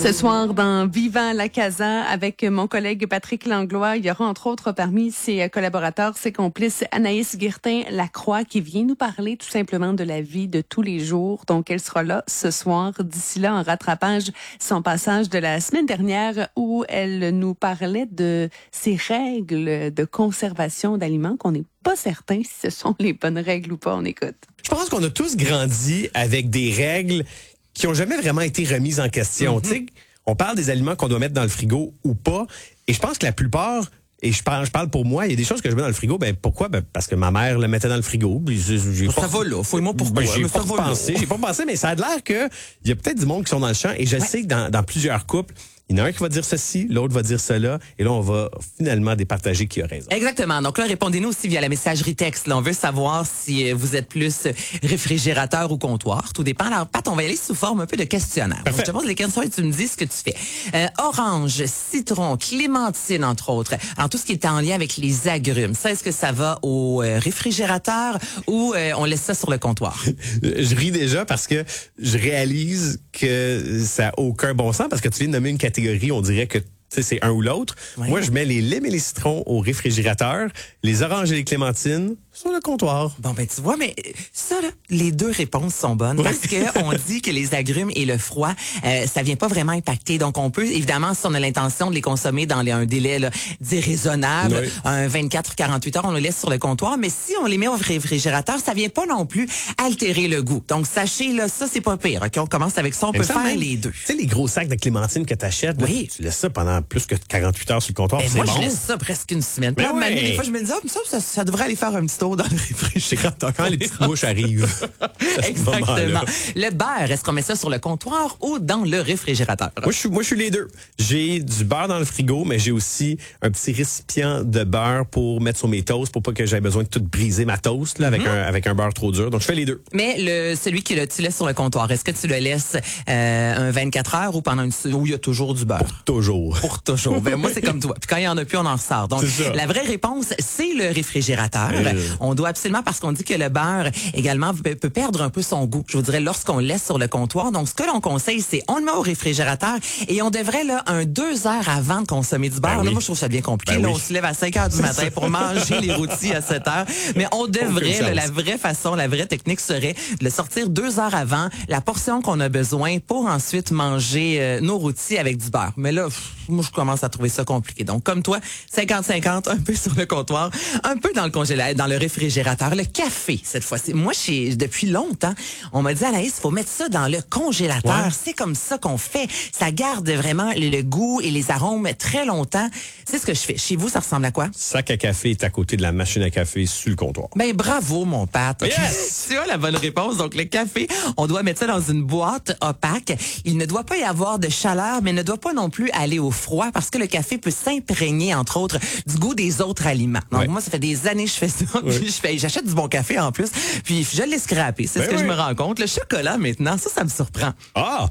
Ce soir, dans Vivant la Casa, avec mon collègue Patrick Langlois, il y aura entre autres parmi ses collaborateurs, ses complices, Anaïs Guertin-Lacroix, qui vient nous parler tout simplement de la vie de tous les jours. Donc, elle sera là ce soir. D'ici là, en rattrapage, son passage de la semaine dernière où elle nous parlait de ces règles de conservation d'aliments qu'on n'est pas certain si ce sont les bonnes règles ou pas. On écoute. Je pense qu'on a tous grandi avec des règles qui ont jamais vraiment été remises en question. Tu sais, on parle des aliments qu'on doit mettre dans le frigo ou pas. Et je pense que la plupart, et je parle pour moi, il y a des choses que je mets dans le frigo. Ben pourquoi? Ben parce que ma mère le mettait dans le frigo. Ça va là. Fouille-moi pourquoi. J'ai pas pensé, mais ça a l'air que il y a peut-être du monde qui sont dans le champ. Et je sais que dans plusieurs couples, il y en a un qui va dire ceci, l'autre va dire cela, et là, on va finalement départager qui a raison. Exactement. Donc là, répondez-nous aussi via la messagerie texte. Là, on veut savoir si vous êtes plus réfrigérateur ou comptoir. Tout dépend. Alors, Pat, on va y aller sous forme un peu de questionnaire. Donc, je te pose les questions et tu me dis ce que tu fais. Orange, citron, clémentine, entre autres. Alors, tout ce qui est en lien avec les agrumes, ça, est-ce que ça va au réfrigérateur ou on laisse ça sur le comptoir? Je ris déjà parce que je réalise que ça n'a aucun bon sens parce que tu viens de nommer une catégorie, on dirait que c'est un ou l'autre. Oui. Moi, je mets les limes et les citrons au réfrigérateur, les oranges et les clémentines sur le comptoir. Bon, ben tu vois, mais ça, là, les deux réponses sont bonnes parce que on dit que les agrumes et le froid, ça vient pas vraiment impacter. Donc, on peut, évidemment, si on a l'intention de les consommer dans un délai là, déraisonnable, un 24-48 heures, on les laisse sur le comptoir. Mais si on les met au réfrigérateur, ça vient pas non plus altérer le goût. Donc, sachez, là, ça, c'est pas pire. OK, on commence avec ça, on peut faire les deux. Tu sais, les gros sacs de clémentine que t'achètes, là, tu laisses ça pendant plus que 48 heures sur le comptoir. Moi, je laisse ça presque une semaine. Puis là, des fois, je me dis, ça devrait aller faire un petit tour dans le réfrigérateur. Quand les petites mouches arrivent. Exactement. Le beurre, est-ce qu'on met ça sur le comptoir ou dans le réfrigérateur? Moi, je suis les deux. J'ai du beurre dans le frigo, mais j'ai aussi un petit récipient de beurre pour mettre sur mes toasts, pour pas que j'aie besoin de tout briser ma toast là, avec un beurre trop dur. Donc, je fais les deux. Mais celui que tu laisses sur le comptoir, est-ce que tu le laisses un 24 heures ou pendant où il y a toujours du beurre? Pour toujours. Pour toujours. Ben, moi, c'est comme toi. Puis quand il y en a plus, on en ressort. Donc, la vraie réponse, c'est le réfrigérateur. On doit absolument, parce qu'on dit que le beurre, également, peut perdre un peu son goût. Je vous dirais, lorsqu'on le laisse sur le comptoir. Donc, ce que l'on conseille, c'est on le met au réfrigérateur et on devrait, là, 2 heures avant de consommer du beurre. Là, moi, je trouve ça bien compliqué. Là, on se lève à 5 heures du matin pour manger les rôtis à 7 heures. Mais on devrait, là, la vraie façon, la vraie technique serait de le sortir 2 heures avant, la portion qu'on a besoin pour ensuite manger nos rôtis avec du beurre. Mais là, moi, je commence à trouver ça compliqué. Donc, comme toi, 50-50, un peu sur le comptoir, un peu dans le congélateur, dans le réfrigérateur. Le café, cette fois-ci. Moi, depuis longtemps, on m'a dit, Anaïs, il faut mettre ça dans le congélateur. C'est comme ça qu'on fait. Ça garde vraiment le goût et les arômes très longtemps. C'est ce que je fais. Chez vous, ça ressemble à quoi? Sac à café est à côté de la machine à café sur le comptoir. Ben, bravo, mon Pat. Yes! Tu as la bonne réponse. Donc, le café, on doit mettre ça dans une boîte opaque. Il ne doit pas y avoir de chaleur, mais ne doit pas non plus aller au froid parce que le café peut s'imprégner, entre autres, du goût des autres aliments. Donc, moi, ça fait des années que je fais ça. Puis j'achète du bon café en plus. Puis je l'ai scrappé. C'est ce que je me rends compte. Le chocolat, maintenant, ça me surprend. Ah!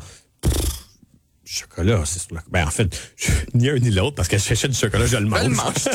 Chocolat, c'est sur la... Ben, en fait, ni un ni l'autre, parce que j'achète du chocolat, je le mange.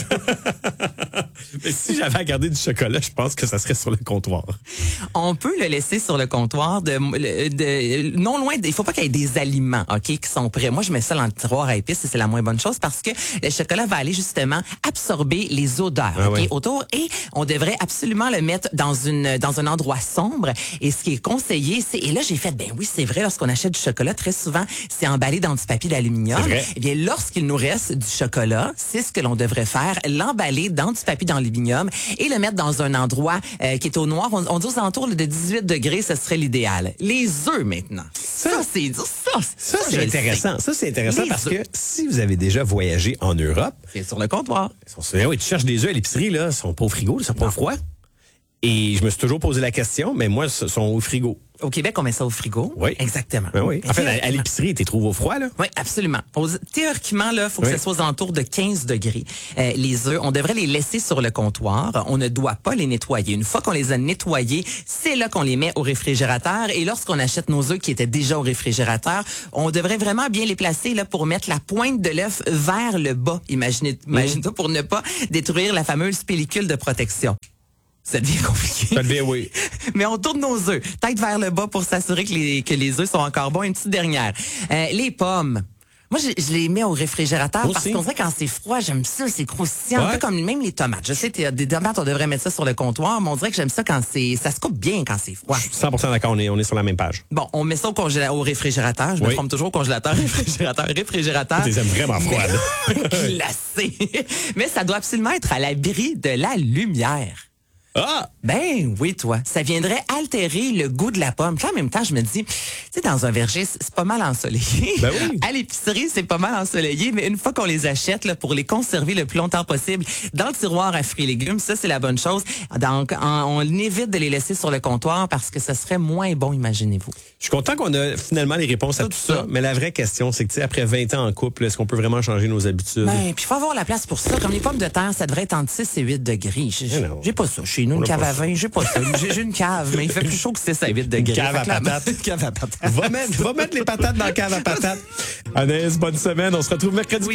Mais si j'avais à garder du chocolat, je pense que ça serait sur le comptoir. On peut le laisser sur le comptoir non loin. Il faut pas qu'il y ait des aliments, OK, qui sont prêts. Moi, je mets ça dans le tiroir à épices et c'est la moins bonne chose parce que le chocolat va aller justement absorber les odeurs, autour. Et on devrait absolument le mettre dans un endroit sombre. Et ce qui est conseillé, et là, j'ai fait, ben oui, c'est vrai, lorsqu'on achète du chocolat, très souvent, c'est emballé dans du papier d'aluminium. Eh bien, lorsqu'il nous reste du chocolat, c'est ce que l'on devrait faire, l'emballer dans du papier d'aluminium et le mettre dans un endroit qui est au noir. On dit aux alentours de 18 degrés, ce serait l'idéal. Les œufs, maintenant. Ça c'est intéressant. Ça, c'est intéressant parce que si vous avez déjà voyagé en Europe... C'est sur le comptoir. Oui, tu cherches des œufs à l'épicerie, là, ils sont pas au frigo, ils sont pas au froid. Et je me suis toujours posé la question, mais moi, ils sont au frigo. Au Québec, on met ça au frigo. Oui. Exactement. Ben oui. En fait, à l'épicerie, tu les trouves au froid, là? Oui, absolument. Théoriquement, là, faut que ça soit aux alentours de 15 degrés. Les œufs, on devrait les laisser sur le comptoir. On ne doit pas les nettoyer. Une fois qu'on les a nettoyés, c'est là qu'on les met au réfrigérateur. Et lorsqu'on achète nos œufs qui étaient déjà au réfrigérateur, on devrait vraiment bien les placer là pour mettre la pointe de l'œuf vers le bas. Imagine-toi pour ne pas détruire la fameuse pellicule de protection. Ça devient compliqué. Ça devient, oui. Mais on tourne nos œufs, tête vers le bas pour s'assurer que les œufs sont encore bons. Une petite dernière. Les pommes. Moi, je les mets au réfrigérateur Moi parce aussi. qu'on dirait quand c'est froid, j'aime ça, c'est croustillant. Un peu comme même les tomates. Je sais, des tomates, on devrait mettre ça sur le comptoir, mais on dirait que j'aime ça quand ça se coupe bien quand c'est froid. Je suis 100% d'accord, on est sur la même page. Bon, on met ça au réfrigérateur. Je me trompe toujours au congélateur, réfrigérateur. Tu les aimes vraiment froides. Glacé. Mais ça doit absolument être à l'abri de la lumière. Ah! Ben oui, toi. Ça viendrait altérer le goût de la pomme. Puis en même temps, je me dis, tu sais, dans un verger, c'est pas mal ensoleillé. Ben oui. À l'épicerie, c'est pas mal ensoleillé, mais une fois qu'on les achète, là, pour les conserver le plus longtemps possible, dans le tiroir à fruits et légumes, ça, c'est la bonne chose. Donc, on évite de les laisser sur le comptoir parce que ça serait moins bon, imaginez-vous. Je suis content qu'on a finalement les réponses à tout ça. Mais la vraie question, c'est que, tu sais, après 20 ans en couple, est-ce qu'on peut vraiment changer nos habitudes? Ben, puis il faut avoir la place pour ça. Comme les pommes de terre, ça devrait être entre 6 et 8 degrés. J'ai pas ça. Chez nous, une cave à vin, j'ai pas ça. J'ai une cave, mais il fait plus chaud que 6 à 8 degrés. Cave à patates. Cave à patates. Va mettre les patates dans la cave à patates. Anaïs, bonne semaine. On se retrouve mercredi prochain.